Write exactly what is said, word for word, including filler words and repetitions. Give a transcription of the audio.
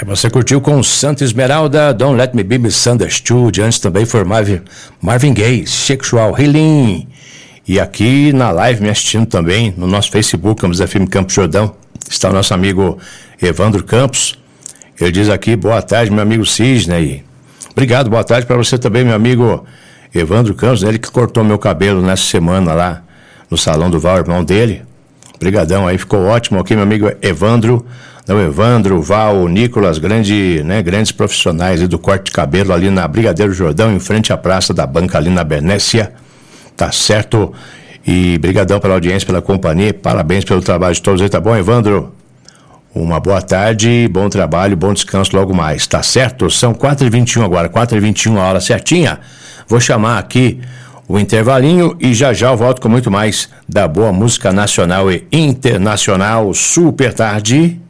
Aí você curtiu com Santa Esmeralda, Don't Let Me Be Misunderstood. Antes também foi Marvin, Marvin Gaye, Sexual Healing. E aqui na live me assistindo também, no nosso Facebook, Campos F M Campos Jordão, está o nosso amigo Evandro Campos. Ele diz aqui, boa tarde, meu amigo Cisne. Obrigado, boa tarde para você também, meu amigo Evandro Campos, ele que cortou meu cabelo nessa semana lá no salão do Val, irmão dele. Obrigadão aí, ficou ótimo aqui, meu amigo Evandro. Não, Evandro, Val, Nicolas, grande, né, grandes profissionais aí do corte de cabelo ali na Brigadeiro Jordão, em frente à Praça da Banca, ali na Bernécia. Tá certo? E brigadão pela audiência, pela companhia, parabéns pelo trabalho de todos aí, tá bom, Evandro? Uma boa tarde, bom trabalho, bom descanso logo mais, tá certo? São quatro e vinte e um agora, quatro e vinte e um, a hora certinha. Vou chamar aqui o intervalinho e já já eu volto com muito mais da boa música nacional e internacional. Super tarde.